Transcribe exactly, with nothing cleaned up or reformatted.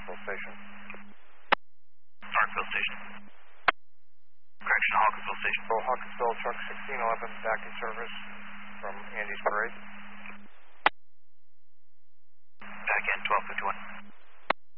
Hawkinsville Station. Starkville Station. Correction, Hawkinsville Station. So Hawkinsville, truck sixteen eleven, back in service from Andy's Parade. Back in twelve fifty-one.